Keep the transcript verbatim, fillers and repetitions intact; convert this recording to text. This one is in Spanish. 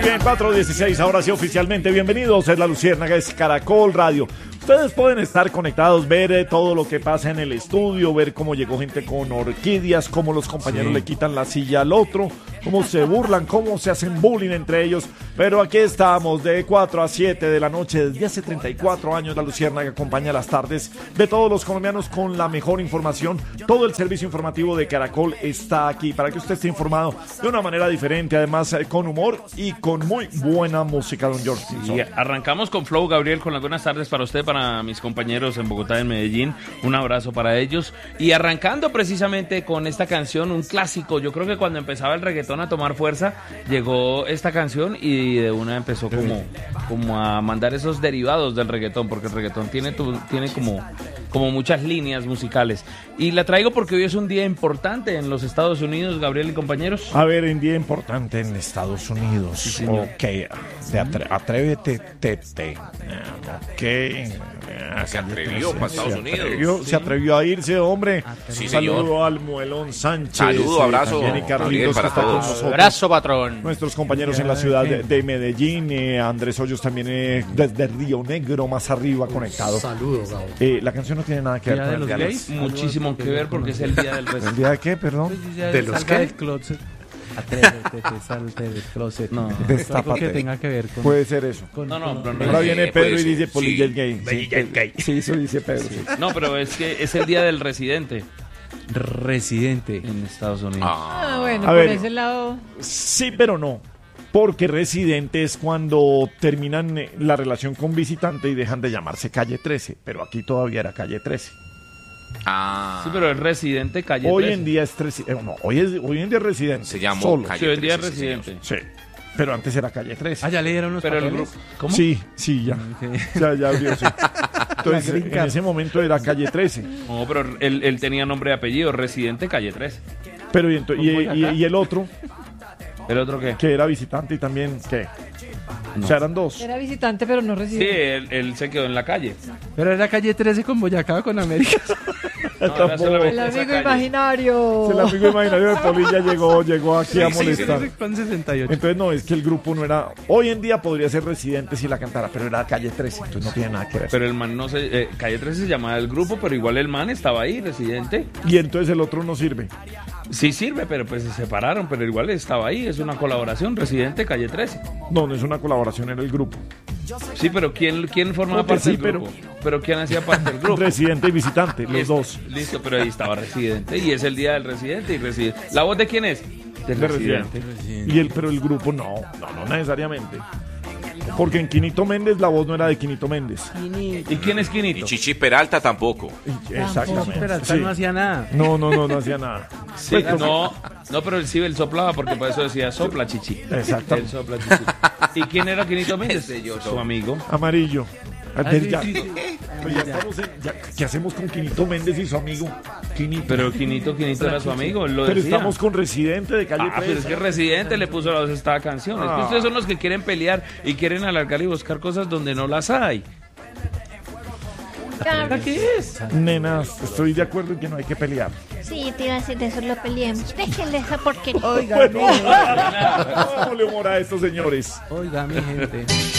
bien, cuatro dieciséis, ahora sí oficialmente. Bienvenidos, es La Luciérnaga, es Caracol Radio. Ustedes pueden estar conectados, ver eh, todo lo que pasa en el estudio, ver cómo llegó gente con orquídeas, cómo los compañeros sí. le quitan la silla al otro, cómo se burlan, cómo se hacen bullying entre ellos. Pero aquí estamos de cuatro a siete de la noche, desde hace treinta y cuatro años. La Luciérnaga acompaña las tardes de todos los colombianos con la mejor información. Todo el servicio informativo de Caracol está aquí para que usted esté informado de una manera diferente, además eh, con humor y con muy buena música, don George. Y arrancamos con Flow, Gabriel, con las buenas tardes para usted, para mis compañeros en Bogotá y en Medellín. Un abrazo para ellos. Y arrancando precisamente con esta canción, un clásico. Yo creo que cuando empezaba el reggaetón a tomar fuerza, llegó esta canción y de una empezó como, como a mandar esos derivados del reggaetón, porque el reggaetón tiene, tiene como, como muchas líneas musicales. Y la traigo porque hoy es un día importante en los Estados Unidos, Gabriel y compañeros. A ver, un día importante en Estados Unidos. Sí, señor. Ok, te atre- atrévete, te, te. Ok. Se atrevió para Estados se Unidos. Atrevió, sí. Se atrevió a irse, hombre. Sí, Un saludo señor. al Muelón Sánchez. Saludo, abrazo, También, y Carlitos, para que está con todos. nosotros. Abrazo, patrón. Nuestros compañeros en la ciudad de, de Medellín. eh, Andrés Hoyos también eh, desde Río Negro, más arriba, conectado. Saludos, Gabo. Eh, la canción no tiene nada que ver ¿Día con de el los día de gays? Muchísimo que ver porque es el día del ¿El resto. día de qué, perdón? ¿De los salga qué? del closet. Atrévete, te salte del closet. No. Algo Destápate. que tenga que ver con... Puede ser eso. con- No, no, con- pero no. Ahora Eh, viene puede Pedro y ser. dice Polilla el Sí. gay. Polilla el gay. Sí, eso dice Pedro. sí. No, pero es que es el día del residente Residente. en Estados Unidos. Ah, Ah, bueno, A por ver. ese lado. Sí, pero no. Porque residente es cuando terminan eh, la relación con visitante y dejan de llamarse calle trece. Pero aquí todavía era calle trece. ah. Sí, pero es residente calle Hoy trece. en día es trece. eh, no, hoy, es, hoy en día es residente. Se llamó Solo. calle Sí, hoy en día es trece, sí, señor. residente. Sí. Pero antes era calle trece. Ah, ya le dieron los Pero el papeles. grupo... ¿Cómo? Sí, sí, ya. Ok. Ya, ya abrió, sí. Entonces, La green en card. ese momento era calle trece. No, pero él, él tenía nombre y apellido, residente calle trece. Pero y, ento- y, y- y el otro, ¿El otro qué? que era visitante y también, ¿qué? O sea, eran dos. Era visitante, pero no Sí, residente. él, él se quedó en la calle. Pero era calle trece con Boyacá con América. No, era Tampoco. solamente El esa amigo calle. imaginario. El amigo imaginario de Polilla llegó, llegó aquí a Sí, sí, molestar. Con sesenta y ocho. Entonces no, es que el grupo no era... Hoy en día podría ser residente si la cantara, pero era calle trece, entonces no tiene nada que ver. Pero el man no se... eh, calle trece se llamaba el grupo, pero igual el man estaba ahí, residente. Y entonces el otro no sirve. Sí sirve, pero pues se separaron, pero igual estaba ahí. Es una colaboración, residente calle trece. No, no es una colaboración, era el grupo. Sí, pero ¿quién, quién formaba Porque parte sí, del pero- grupo? Pero... ¿quién hacía parte del grupo? Residente y visitante, los Es- dos. Listo, pero ahí estaba residente. Y es el día del residente y residente. ¿La voz de quién es? Del De residente. residente. Y el, pero el grupo no, no, no necesariamente. Porque en Quinito Méndez la voz no era de Quinito Méndez. ¿Y quién es Y Quinito? Chichi Peralta tampoco. Exactamente. Peralta sí. no hacía nada. No, no, no, no hacía nada. Sí, Pues, porque- no, no, pero él sí, él soplaba porque por eso decía sopla chichi. Exacto. Él sopla chichi. ¿Y quién era Quinito Méndez? Ese yo Su no. amigo. Amarillo. Ah, sí, Ya- sí, sí. pues ya estamos en- ya- ¿Qué hacemos con Quinito Méndez y su amigo? Quinito. Pero Quinito, Quinito era su amigo, él lo Pero decía. estamos con Residente de calle Ah, pero es trece. que Residente le puso la voz a esta canción. Es que Ah. ustedes son los que quieren pelear y quieren alargar y buscar cosas donde no las hay. Claro. ¿Qué es? Nenas, estoy de acuerdo en que no hay que pelear. Sí, te iba a decir de eso, lo peleemos. Déjenle esa porquería. Oiga, Bueno, mi gente. hagámosle humor a estos señores. Oiga, mi gente.